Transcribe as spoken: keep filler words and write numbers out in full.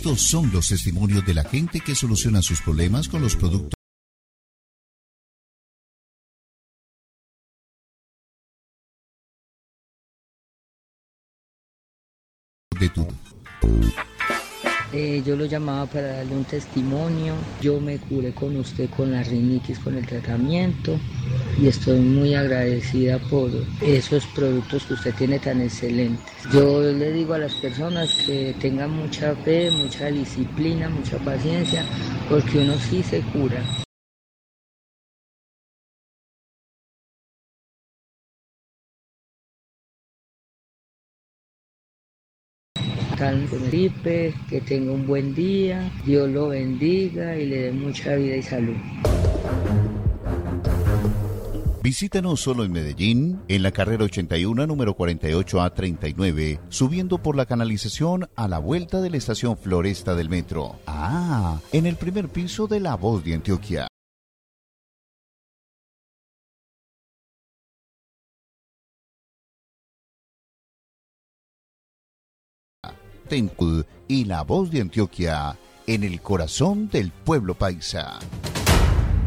Estos son los testimonios de la gente que soluciona sus problemas con los productos de tu... Eh, yo lo llamaba para darle un testimonio. Yo me curé con usted con la rinitis, con el tratamiento, y estoy muy agradecida por esos productos que usted tiene tan excelentes. Yo le digo a las personas que tengan mucha fe, mucha disciplina, mucha paciencia, porque uno sí se cura. Con gripe, que tenga un buen día, Dios lo bendiga y le dé mucha vida y salud. Visítanos solo en Medellín, en la carrera ochenta y uno, número cuarenta y ocho A treinta y nueve, subiendo por la canalización a la vuelta de la estación Floresta del metro. Ah, en el primer piso de La Voz de Antioquia. Tencud y La Voz de Antioquia, en el corazón del pueblo paisa.